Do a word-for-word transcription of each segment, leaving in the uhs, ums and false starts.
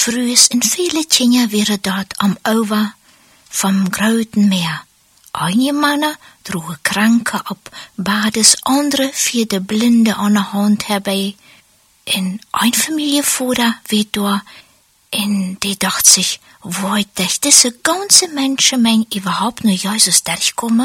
Frühes in viele Kinder wäre dort am Ufer vom großen Meer. Einige Männer trugen Kranke ab Bades, andere vierte Blinde an der Hand herbei. In ein Familienvater wird da, in die dacht sich, wo ich diese ganze Menschenmenge überhaupt nur Jesus durchkommen?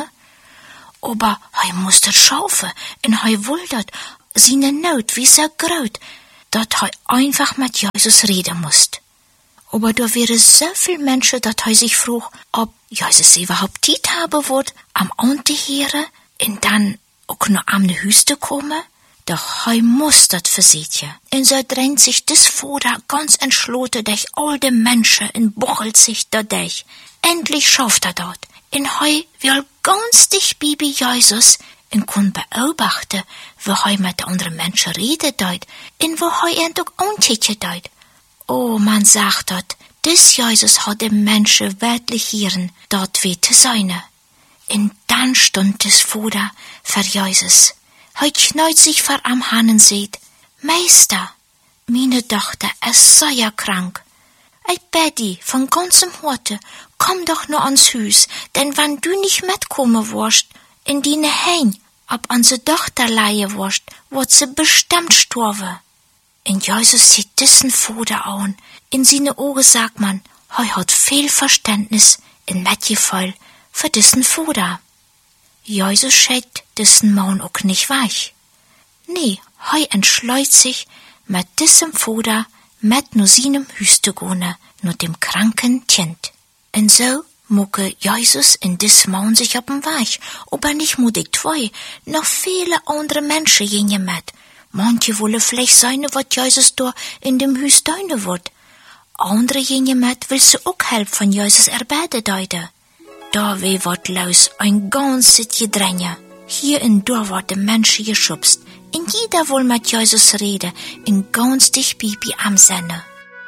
Aber er muss das schaffen, und er wollte seine Not wie so groß, dass er einfach mit Jesus reden musste. Aber da wären so viele Menschen, dass er sich frug, ob Jesus überhaupt Zeit haben wird, am Ante hören und dann auch noch am Hüste kommen. Doch er muss das versichern. Und so drängt sich das Vater ganz entschlossen durch all die Menschen und bochelt sich dadurch. Endlich schafft er das. Und er will ganz dicht bei Jesus und kann beobachten, wo er mit anderen Menschen redet dort und wo er ihn auch ankicken dort. Oh, man sagt dort, das Jesus hat den Menschen wirklich hier dort wie zu sein. Und dann stund das Vater für Jesus. Er kneut sich vor am Hahn und sagt, Meister, meine Tochter ist sehr krank. Ich bitte dich von ganzem Herzen, komm doch nur ans Haus, denn wenn du nicht mitkommen wirst, in deine Heim, ob unsere Tochter leihen wirst, wird sie bestimmt sterben. Und Jesus sieht diesen Vater an. In seine Augen sagt man, er hat viel Verständnis in Mitgefühl für diesen Vater. Jesus schickt diesen Mann auch nicht weich. Nee, er entschleut sich, mit diesem Vater mit nur seinem Haus zu gehen, nur dem kranken Kind. Und so mucke Jesus in diesem Mann sich auf den Weg, aber nicht nur die zwei, noch viele andere Menschen gehen mit. Manche wollen vielleicht sein, was Jesus da in dem Haus tun wird. Andere gehen mit, will sie auch helfen von Jesus erbeten deuten. Da weh wird los, ein ganzes Gedränge. Hier und da werden Menschen geschubst. Und jeder will mit Jesus reden, in ganz dich Bibi am Sinne.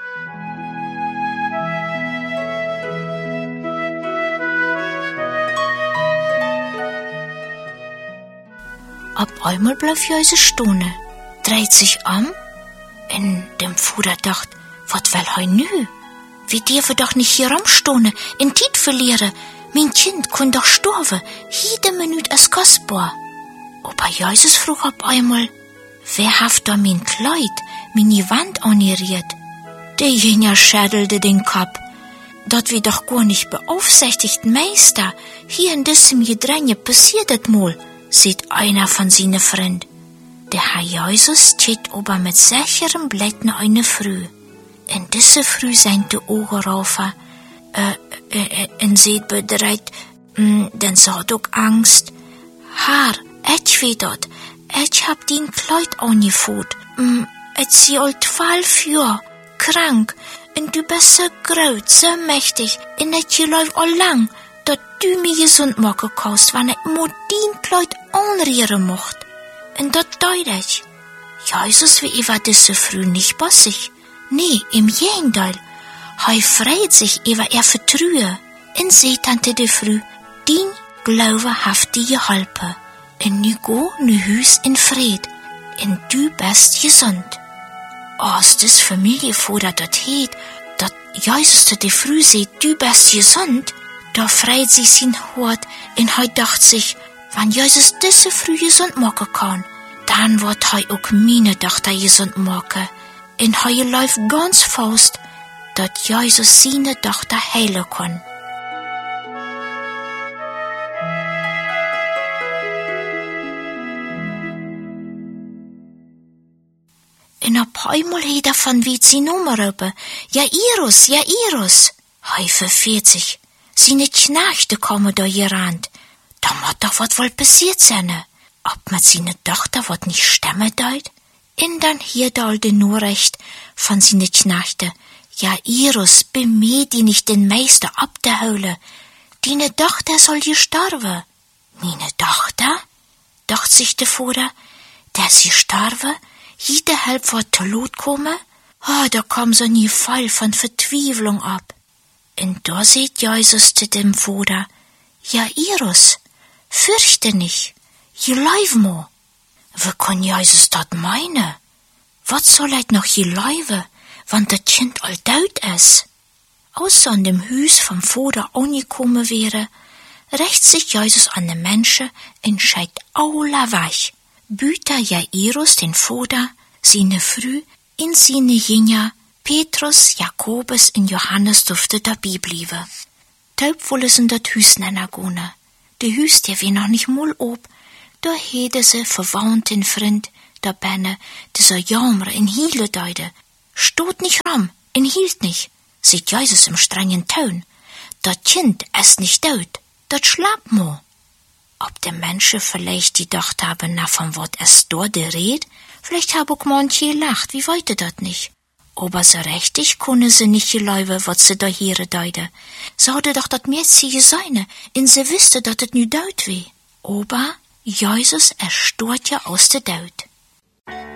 Ab einmal bleibt Jesus stehen, dreht sich um, und dem Vater dacht, was will er nü? Wir dürfen doch nicht hier rumstehen, in Zeit verlieren. Mein Kind kann doch sterben, jede Minute ist kostbar. Aber Jesus frug ab einmal, wer hat da mein Kleid, meine Wand angerührt? Der Jünger schüttelte den Kopf. Dat wir doch gar nicht beaufsichtigt, Meister. Hier in diesem Gedränge passiert das mal, sieht einer von seinen Freunden. Der Herr Jesus steht aber mit sicherem Blick nach einer Früh. In dieser Früh sind die Augen rauf, äh, äh, und sieht bedreht, mh, denn sie hat auch Angst. Herr, ich weiß das, ich hab den Kleid angefuhrt, mh, ich sie alt zwölf Jahre, krank, und du bist so groß, so mächtig, und ich läuft all lang, dass du mich gesund machen kannst, wenn ich nur den Kleid anrühren mocht. Und das deut ich. Jesus wie über diese Früh nicht bossig. Nee, im Gegenteil. Er freut sich über er Vertrühe. Und seht tante de Früh, din Glaube haft dir geholpen. Und nu go nu Hus in Fried. Und du bist gesund. Als das Familienvater dort heet, dat Jesus zu de Früh seht, du bist gesund, da freut sich sein Hort, und er dacht sich, wenn Jesus diese Früh gesund machen kann, dann wird er auch meine Tochter gesund machen. Und er läuft ganz fast, dass Jesus seine Tochter heilen kann. Und auf einmal hat er von wie sie Nummer rufen. Jairus, Jairus. Er verfehlt sich. Seine Knechte kommen da gerannt. Da muss doch was wohl passiert sein. Ob mit seiner Tochter was nicht stimmen deut? Und dann hier da all den Nachricht von seinen Knechte. Jairus, bemühe die nicht den Meister abzuholen. Deine Tochter soll gestorben. Meine Tochter? Dacht sich der Vater, der sie gestorben? Jede Halb wird zu Lot kommen? Ah, oh, da kam so nie Fall von Verzweiflung ab. Und da sieht Jesus zu dem Vater, Jairus, fürchte nicht, geleib mo. Wie kann Jesus dat meine? Was soll ich noch geleib? want dat Kind al dood is. Als ze aan dem Huis vom Vater angekommen wäre, rächt sich Jesus an den Menschen und scheit alla weg. Büter Jairus den Vater, seine Frü in seine Jünger, Petrus, Jakobus und Johannes durfte dabei bleiben. Taub wollen sie dat Hüs nennen gehen. De Hüs, der wie noch nicht mal ob, da hätte sie verwandt den Freund, da benne, der so jammer in Hiele deide. Stot nicht ram, in hielt nicht, sieht Jesus im strengen Ton. Dat Kind ist nicht tot, dat schlapp mo. Ob der Menschen vielleicht die dacht haben, na von wat es dort de red, vielleicht hab auch manche gelacht, wie weite dat nicht. Aber so richtig kunne sie nicht geläuben, wat sie da hier deide. Sie hatte doch dat Mädchen geseine, in sie wüsste, dat het nu dood wie. Aber Jesus erstorrt ja aus der Dood.